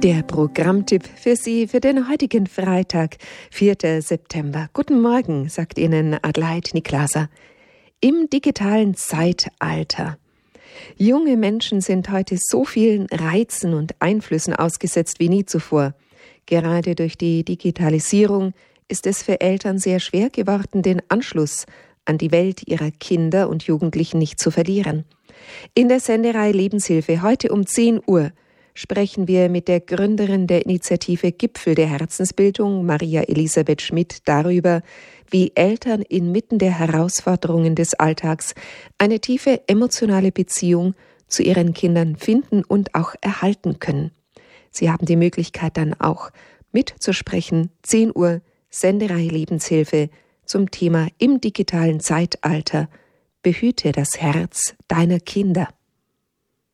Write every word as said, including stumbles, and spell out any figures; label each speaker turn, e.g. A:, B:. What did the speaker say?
A: Der Programmtipp für Sie für den heutigen Freitag, vierten September. Guten Morgen, sagt Ihnen Adelheid Niklaser. Im digitalen Zeitalter. Junge Menschen sind heute so vielen Reizen und Einflüssen ausgesetzt wie nie zuvor. Gerade durch die Digitalisierung ist es für Eltern sehr schwer geworden, den Anschluss an die Welt ihrer Kinder und Jugendlichen nicht zu verlieren. In der Sendereihe Lebenshilfe heute um zehn Uhr sprechen wir mit der Gründerin der Initiative Gipfel der Herzensbildung, Maria Elisabeth Schmidt, darüber, wie Eltern inmitten der Herausforderungen des Alltags eine tiefe emotionale Beziehung zu ihren Kindern finden und auch erhalten können. Sie haben die Möglichkeit dann auch mitzusprechen, zehn Uhr, Sendereihe Lebenshilfe zum Thema im digitalen Zeitalter. Behüte das Herz deiner Kinder.